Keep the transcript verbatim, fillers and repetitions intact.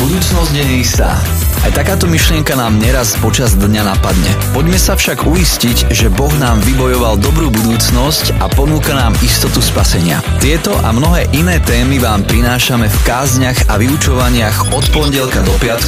budúcnosť je neistá. Aj takáto myšlienka nám neraz počas dňa napadne. Poďme sa však uistiť, že Boh nám vybojoval dobrú budúcnosť a ponúka nám istotu spasenia. Tieto a mnohé iné témy vám prinášame v kázniach a vyučovaniach od pondelka do piatku